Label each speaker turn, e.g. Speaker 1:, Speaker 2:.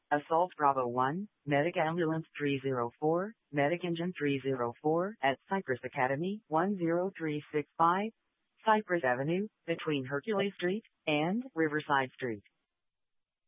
Speaker 1: Assault Bravo 1, Medic Ambulance 304, Medic Engine 304 at Cypress Academy 10365, Cypress Avenue, between Hercules Street and Riverside Street.